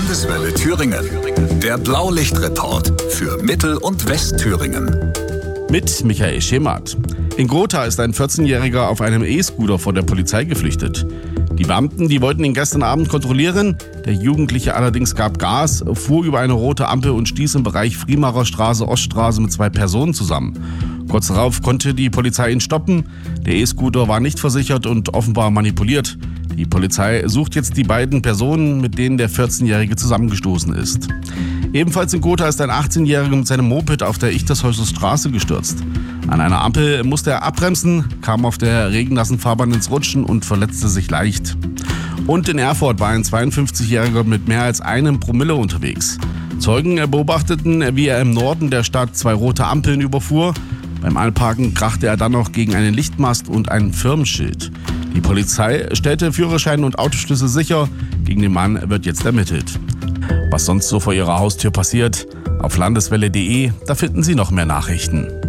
Landeswelle Thüringen. Der Blaulichtreport für Mittel- und Westthüringen. Mit Michael Schemath. In Gotha ist ein 14-Jähriger auf einem E-Scooter vor der Polizei geflüchtet. Die Beamten, die wollten ihn gestern Abend kontrollieren. Der Jugendliche allerdings gab Gas, fuhr über eine rote Ampel und stieß im Bereich Friemarer Straße, Oststraße mit 2 Personen zusammen. Kurz darauf konnte die Polizei ihn stoppen. Der E-Scooter war nicht versichert und offenbar manipuliert. Die Polizei sucht jetzt die beiden Personen, mit denen der 14-Jährige zusammengestoßen ist. Ebenfalls in Gotha ist ein 18-Jähriger mit seinem Moped auf der Ichtershäuser Straße gestürzt. An einer Ampel musste er abbremsen, kam auf der regennassen Fahrbahn ins Rutschen und verletzte sich leicht. Und in Erfurt war ein 52-Jähriger mit mehr als 1 Promille unterwegs. Zeugen beobachteten, wie er im Norden der Stadt 2 rote Ampeln überfuhr. Beim Einparken krachte er dann noch gegen einen Lichtmast und ein Firmenschild. Die Polizei stellte Führerschein und Autoschlüssel sicher. Gegen den Mann wird jetzt ermittelt. Was sonst so vor Ihrer Haustür passiert? Auf landeswelle.de, da finden Sie noch mehr Nachrichten.